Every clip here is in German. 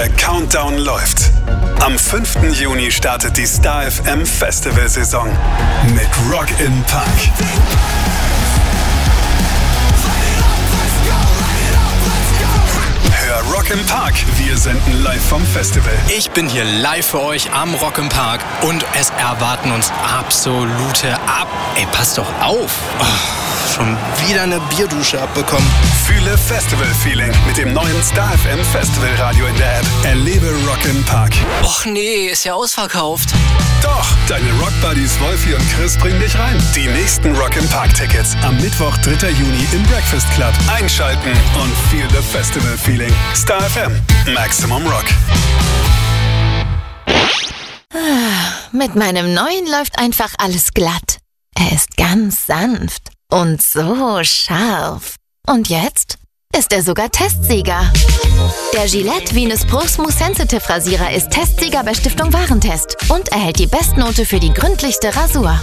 Der Countdown läuft. Am 5. Juni startet die Star FM Festivalsaison mit Rock im Park. Hör Rock im Park. Wir senden live vom Festival. Ich bin hier live für euch am Rock im Park und es erwarten uns absolute Ey, passt doch auf. Schon wieder eine Bierdusche abbekommen. Fühle Festival-Feeling mit dem neuen Star FM Festival Radio in der App. Erlebe Rock im Park. Och nee, ist ja ausverkauft. Doch, deine Rock-Buddies Wolfi und Chris bringen dich rein. Die nächsten Rock im Park-Tickets am Mittwoch, 3. Juni im Breakfast Club. Einschalten und feel the Festival-Feeling. Star FM, Maximum Rock. Mit meinem neuen läuft einfach alles glatt. Er ist ganz sanft und so scharf. Und jetzt ist er sogar Testsieger. Der Gillette Venus Pro Smooth Sensitive Rasierer ist Testsieger bei Stiftung Warentest und erhält die Bestnote für die gründlichste Rasur.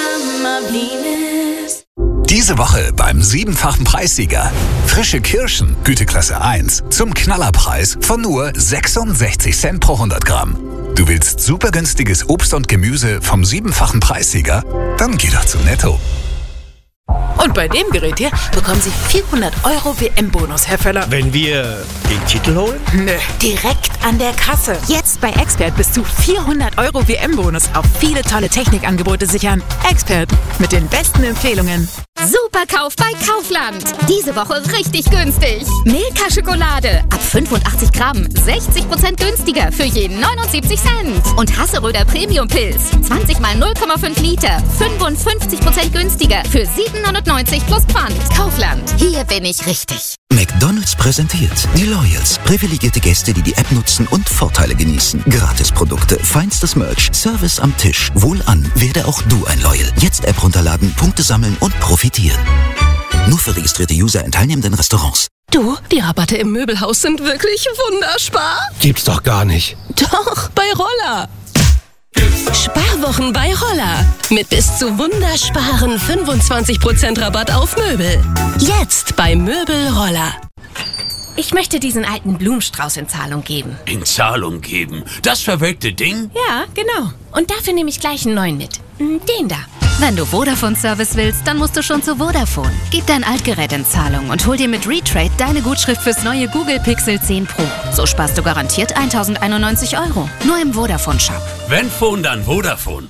Diese Woche beim 7-fachen Preissieger. Frische Kirschen, Güteklasse 1, zum Knallerpreis von nur 66 Cent pro 100 Gramm. Du willst super günstiges Obst und Gemüse vom 7-fachen Preissieger? Dann geh doch zu Netto. Und bei dem Gerät hier bekommen Sie 400 € WM-Bonus, Herr Völler. Wenn wir den Titel holen? Nö, direkt an der Kasse. Jetzt bei Expert bis zu 400 € WM-Bonus auf viele tolle Technikangebote sichern. Expert mit den besten Empfehlungen. Superkauf bei Kaufland. Diese Woche richtig günstig. Milka-Schokolade ab 85 Gramm 60% günstiger für jeden 79 Cent. Und Hasseröder Premium-Pilz 20 mal 0,5 Liter 55% günstiger für 7,99 plus Pfand. Kaufland, hier bin ich richtig. McDonald's präsentiert die Loyals. Privilegierte Gäste, die die App nutzen und Vorteile genießen. Gratisprodukte, feinstes Merch, Service am Tisch. Wohlan, werde auch du ein Loyal. Jetzt App runterladen, Punkte sammeln und profitieren. Nur für registrierte User in teilnehmenden Restaurants. Du, die Rabatte im Möbelhaus sind wirklich wunderspar. Gibt's doch gar nicht. Doch, bei Roller. Sparwochen bei Roller. Mit bis zu wundersparen 25% Rabatt auf Möbel. Jetzt bei Möbel Roller. Ich möchte diesen alten Blumenstrauß in Zahlung geben. In Zahlung geben? Das verwelkte Ding? Ja, genau. Und dafür nehme ich gleich einen neuen mit. Den da. Wenn du Vodafone-Service willst, dann musst du schon zu Vodafone. Gib dein Altgerät in Zahlung und hol dir mit Retrade deine Gutschrift fürs neue Google Pixel 10 Pro. So sparst du garantiert 1.091 €. Nur im Vodafone-Shop. Wenn Phone, dann Vodafone.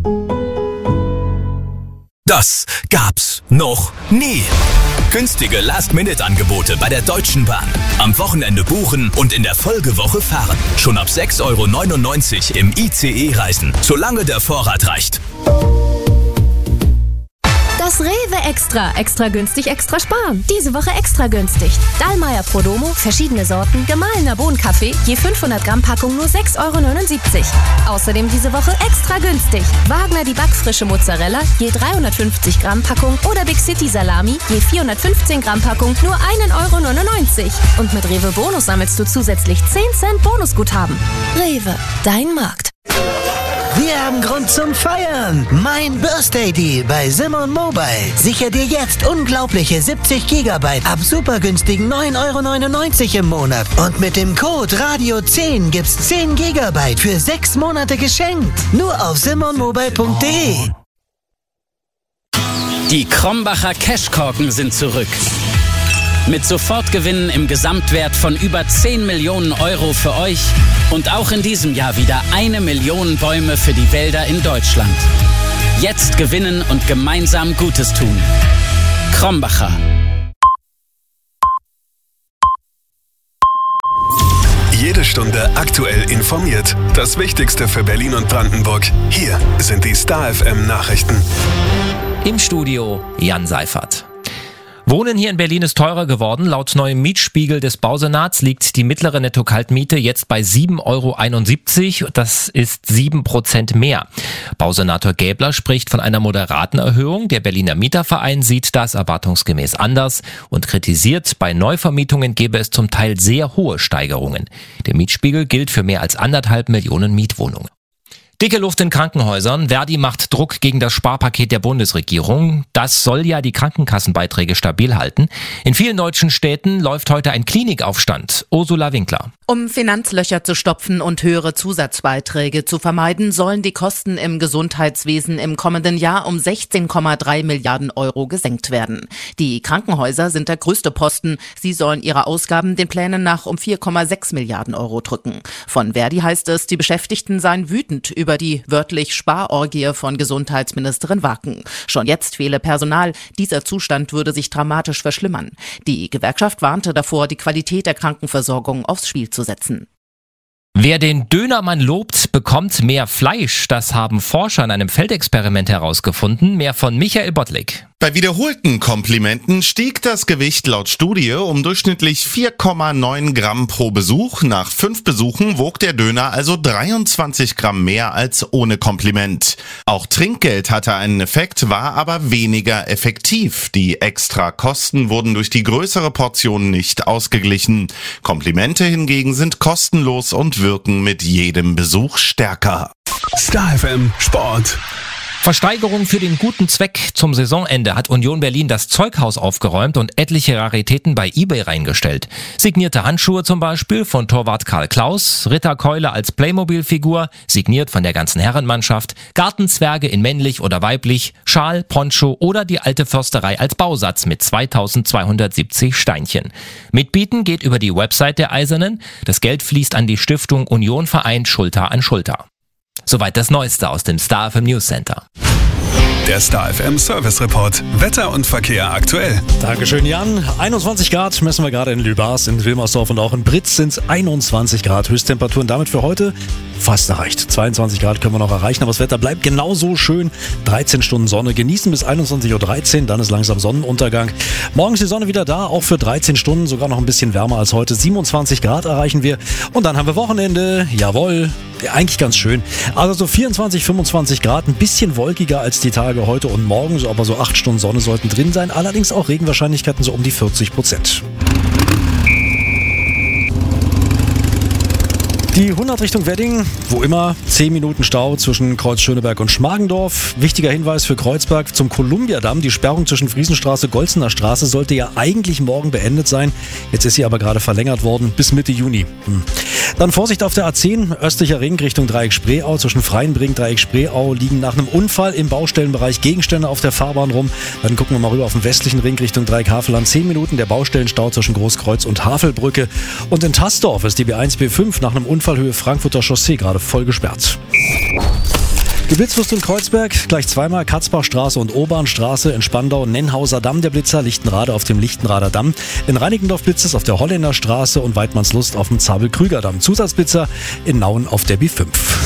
Das gab's noch nie. Günstige Last-Minute-Angebote bei der Deutschen Bahn. Am Wochenende buchen und in der Folgewoche fahren. Schon ab 6,99 € im ICE reisen, solange der Vorrat reicht. Das Rewe Extra. Extra günstig, extra sparen. Diese Woche extra günstig. Dallmayr Prodomo, verschiedene Sorten, gemahlener Bohnenkaffee, je 500 Gramm Packung nur 6,79 €. Außerdem diese Woche extra günstig. Wagner die backfrische Mozzarella, je 350 Gramm Packung oder Big City Salami, je 415 Gramm Packung nur 1,99 €. Und mit Rewe Bonus sammelst du zusätzlich 10 Cent Bonusguthaben. Rewe, dein Markt. Wir haben Grund zum Feiern. Mein Birthday Deal bei Simon Mobile. Sicher dir jetzt unglaubliche 70 GB ab supergünstigen 9,99 € im Monat. Und mit dem Code Radio10 gibt's 10 GB für 6 Monate geschenkt. Nur auf simonmobile.de. Die Krombacher Cashkorken sind zurück. Mit Sofortgewinnen im Gesamtwert von über 10 Millionen € für euch und auch in diesem Jahr wieder 1 Million Bäume für die Wälder in Deutschland. Jetzt gewinnen und gemeinsam Gutes tun. Krombacher. Jede Stunde aktuell informiert. Das Wichtigste für Berlin und Brandenburg. Hier sind die Star FM Nachrichten. Im Studio Jan Seifert. Wohnen hier in Berlin ist teurer geworden. Laut neuem Mietspiegel des Bausenats liegt die mittlere Netto-Kaltmiete jetzt bei 7,71 €. Das ist 7% mehr. Bausenator Gäbler spricht von einer moderaten Erhöhung. Der Berliner Mieterverein sieht das erwartungsgemäß anders und kritisiert, bei Neuvermietungen gebe es zum Teil sehr hohe Steigerungen. Der Mietspiegel gilt für mehr als 1,5 Millionen Mietwohnungen. Dicke Luft in Krankenhäusern. Verdi macht Druck gegen das Sparpaket der Bundesregierung. Das soll ja die Krankenkassenbeiträge stabil halten. In vielen deutschen Städten läuft heute ein Klinikaufstand. Ursula Winkler. Um Finanzlöcher zu stopfen und höhere Zusatzbeiträge zu vermeiden, sollen die Kosten im Gesundheitswesen im kommenden Jahr um 16,3 Milliarden Euro gesenkt werden. Die Krankenhäuser sind der größte Posten. Sie sollen ihre Ausgaben den Plänen nach um 4,6 Milliarden Euro drücken. Von Verdi heißt es, die Beschäftigten seien wütend über die wörtlich Sparorgie von Gesundheitsministerin Wacken. Schon jetzt fehle Personal. Dieser Zustand würde sich dramatisch verschlimmern. Die Gewerkschaft warnte davor, die Qualität der Krankenversorgung aufs Spiel zu setzen. Wer den Dönermann lobt, bekommt mehr Fleisch. Das haben Forscher in einem Feldexperiment herausgefunden. Mehr von Michael Bottlik. Bei wiederholten Komplimenten stieg das Gewicht laut Studie um durchschnittlich 4,9 Gramm pro Besuch. Nach 5 Besuchen wog der Döner also 23 Gramm mehr als ohne Kompliment. Auch Trinkgeld hatte einen Effekt, war aber weniger effektiv. Die extra Kosten wurden durch die größere Portion nicht ausgeglichen. Komplimente hingegen sind kostenlos und wirken mit jedem Besuch stärker. Star FM Sport. Versteigerung für den guten Zweck. Zum Saisonende hat Union Berlin das Zeughaus aufgeräumt und etliche Raritäten bei eBay reingestellt. Signierte Handschuhe zum Beispiel von Torwart Karl Klaus, Ritterkeule als Playmobil-Figur, signiert von der ganzen Herrenmannschaft, Gartenzwerge in männlich oder weiblich, Schal, Poncho oder die alte Försterei als Bausatz mit 2270 Steinchen. Mitbieten geht über die Website der Eisernen. Das Geld fließt an die Stiftung Union Vereint Schulter an Schulter. Soweit das Neueste aus dem Star FM News Center. Der Star FM Service Report. Wetter und Verkehr aktuell. Dankeschön, Jan. 21 Grad messen wir gerade in Lübars, in Wilmersdorf und auch in Britz sind es 21 Grad. Höchsttemperaturen damit für heute fast erreicht. 22 Grad können wir noch erreichen, aber das Wetter bleibt genauso schön. 13 Stunden Sonne. Genießen bis 21.13 Uhr, dann ist langsam Sonnenuntergang. Morgen ist die Sonne wieder da, auch für 13 Stunden, sogar noch ein bisschen wärmer als heute. 27 Grad erreichen wir und dann haben wir Wochenende. Jawohl, eigentlich ganz schön. Also so 24, 25 Grad, ein bisschen wolkiger als die Tage heute und morgen, aber so 8 Stunden Sonne sollten drin sein. Allerdings auch Regenwahrscheinlichkeiten so um die 40%. Die 100 Richtung Wedding, wo immer 10 Minuten Stau zwischen Kreuz Schöneberg und Schmargendorf. Wichtiger Hinweis für Kreuzberg zum Kolumbiadamm. Die Sperrung zwischen Friesenstraße, Golzener Straße sollte ja eigentlich morgen beendet sein. Jetzt ist sie aber gerade verlängert worden bis Mitte Juni. Dann Vorsicht auf der A10, östlicher Ring Richtung Dreieck Spreeau. Zwischen Freienbrink, Dreieck Spreeau liegen nach einem Unfall im Baustellenbereich Gegenstände auf der Fahrbahn rum. Dann gucken wir mal rüber auf den westlichen Ring Richtung Dreieck Havelland. 10 Minuten der Baustellenstau zwischen Großkreuz und Havelbrücke. Und in Tassdorf ist die B1, B5 nach einem Unfall Höhe Frankfurter Chaussee gerade voll gesperrt. Geblitzwurst in Kreuzberg, gleich zweimal Katzbachstraße und Obernstraße, in Spandau Nennhauser Damm der Blitzer, Lichtenrade auf dem Lichtenrader Damm, in Reinickendorf blitzt es auf der Holländerstraße und Weidmannslust auf dem Zabel-Krüger-Damm. Zusatzblitzer in Nauen auf der B5.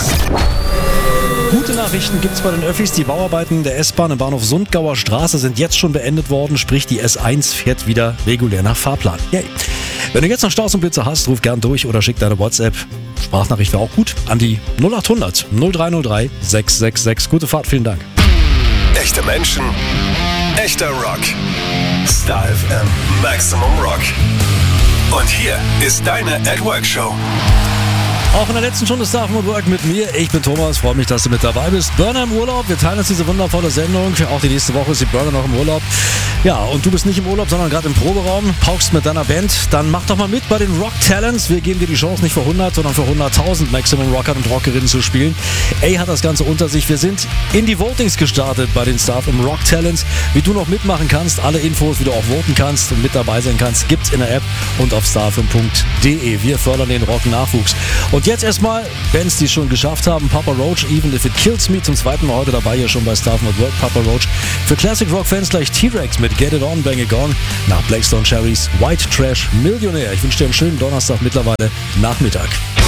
Gute Nachrichten gibt's bei den Öffis. Die Bauarbeiten der S-Bahn im Bahnhof Sundgauer Straße sind jetzt schon beendet worden, sprich die S1 fährt wieder regulär nach Fahrplan. Yay. Wenn du jetzt noch Staus und Blitzer hast, ruf gern durch oder schick deine WhatsApp. Sprachnachricht wäre auch gut an die 0800 0303 666. Gute Fahrt, vielen Dank. Echte Menschen, echter Rock. Star FM Maximum Rock. Und hier ist deine At Work Show. Auch in der letzten Stunde Star FM Work mit mir. Ich bin Thomas, freue mich, dass du mit dabei bist. Burner im Urlaub, wir teilen uns diese wundervolle Sendung. Auch die nächste Woche ist die Burner noch im Urlaub. Ja, und du bist nicht im Urlaub, sondern gerade im Proberaum, paukst mit deiner Band. Dann mach doch mal mit bei den Rock Talents. Wir geben dir die Chance, nicht für 100, sondern für 100.000 Maximum Rockern und Rockerinnen zu spielen. A hat das Ganze unter sich. Wir sind in die Votings gestartet bei den Star FM Rock Talents. Wie du noch mitmachen kannst, alle Infos, wie du auch voten kannst und mit dabei sein kannst, gibt's in der App und auf starfm.de. Wir fördern den Rock-Nachwuchs. Und jetzt erstmal Bands, die es schon geschafft haben. Papa Roach, Even If It Kills Me, zum zweiten Mal heute dabei hier schon bei Star FM Work. Papa Roach. Für Classic Rock Fans gleich T-Rex mit Get It On, Bang It Gone. Nach Blackstone Cherries, White Trash, Millionär. Ich wünsche dir einen schönen Donnerstag, mittlerweile Nachmittag.